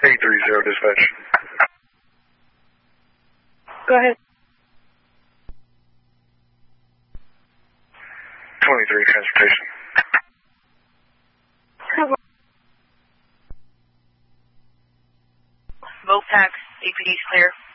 830 dispatch. Go ahead. 23 transportation. Vopax, APD's clear.